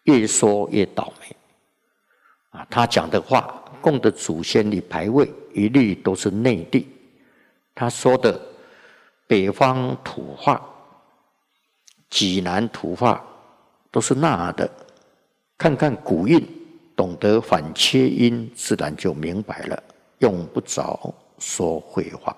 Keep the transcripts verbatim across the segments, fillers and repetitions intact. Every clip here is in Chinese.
越说越倒霉啊！他讲的话，供的祖先里牌位，一律都是内地。他说的北方土话、济南土话，都是那的。看看古印，懂得反切音，自然就明白了，用不着说废话。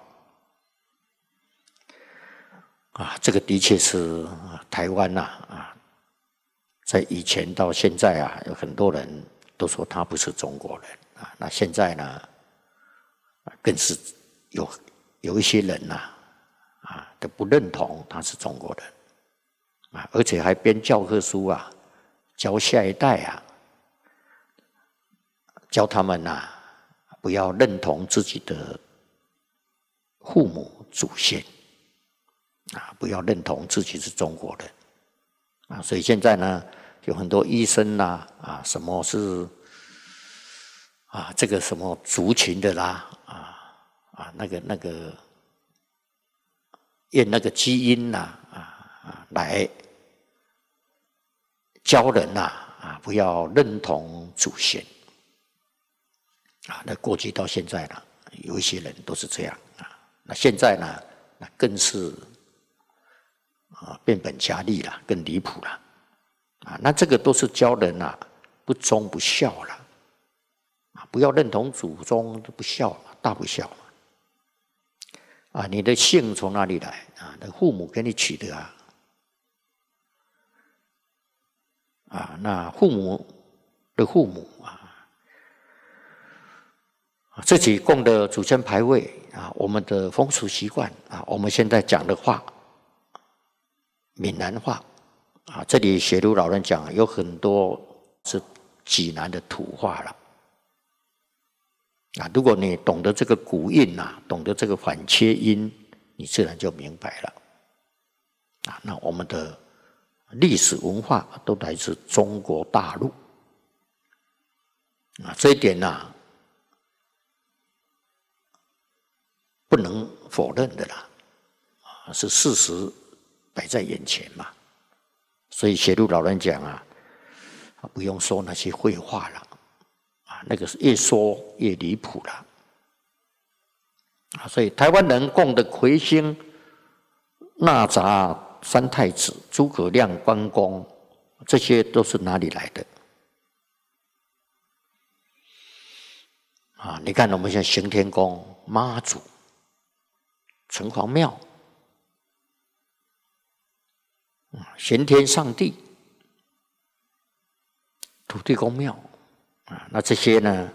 啊，这个的确是台湾呐啊，在以前到现在啊，有很多人都说他不是中国人啊。那现在呢，更是有有一些人呐啊都不认同他是中国人啊，而且还编教科书啊，教下一代啊，教他们呐不要认同自己的父母祖先。啊，不要认同自己是中国人啊，所以现在呢，有很多医生啦，啊，什么是啊，这个什么族群的啦，啊啊，那个那个验那个基因啦，啊啊，来教人呐，啊，不要认同祖先啊。那过去到现在呢，有一些人都是这样啊，那现在呢，那更是。啊，变本加厉了，更离谱了，啊，那这个都是教人啊不忠不孝了，啊，不要认同祖宗不孝，大不孝啊，你的姓从哪里来啊？那父母给你取的啊，啊，那父母的父母啊，自己供的祖先牌位啊，我们的风俗习惯啊，我们现在讲的话。闽南话啊，这里写如老人讲，有很多是济南的土话了啊。如果你懂得这个古印呐，懂得这个反切音，你自然就明白了啊。那我们的历史文化都来自中国大陆啊，这一点呐、啊、不能否认的啦，啊，是事实。摆在眼前嘛，所以写入老人讲啊，不用说那些废话了啊，那个是越说越离谱了啊。所以台湾人供的魁星、那吒三太子、诸葛亮、关公，这些都是哪里来的啊？你看我们现在行天宫、妈祖、城隍庙。玄天上帝、土地公庙啊，那这些呢，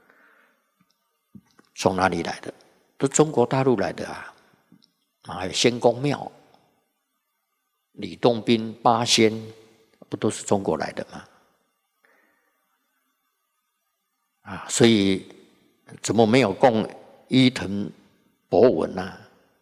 从哪里来的？都中国大陆来的啊！啊，还有仙公庙、李洞宾、八仙，不都是中国来的吗？啊，所以怎么没有供伊藤博文呢、啊？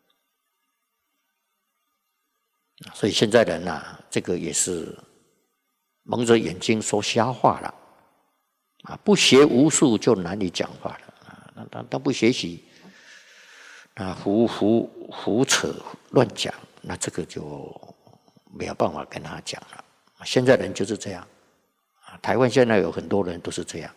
所以现在人啊，这个也是蒙着眼睛说瞎话了啊！不学无术就难以讲话了啊！那他他不学习，那胡胡胡扯乱讲，那这个就没有办法跟他讲了。现在人就是这样啊！台湾现在有很多人都是这样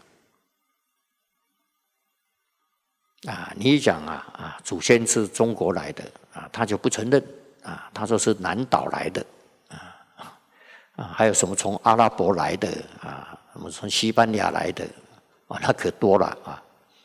啊！你一讲啊啊，祖先是中国来的啊，他就不承认。啊，他说是南岛来的，啊啊，还有什么从阿拉伯来的啊，什么从西班牙来的，啊，那可多了啊。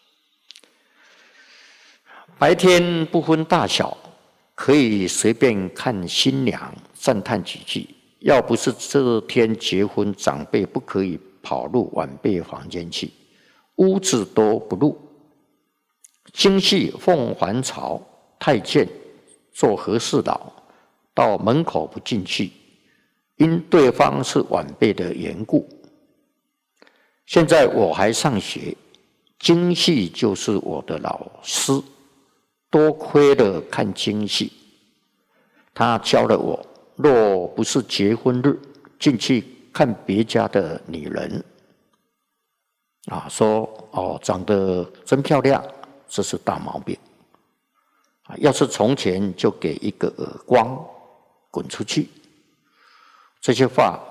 白天不分大小，可以随便看新娘，赞叹几句。要不是这天结婚，长辈不可以跑入晚辈房间去，屋子都不入。京戏凤还巢，太监。做和事佬，到门口不进去，因对方是晚辈的缘故。现在我还上学，京戏就是我的老师，多亏了看京戏，他教了我，若不是结婚日进去看别家的女人，啊，说哦长得真漂亮，这是大毛病。要是从前就给一个耳光，滚出去。这些话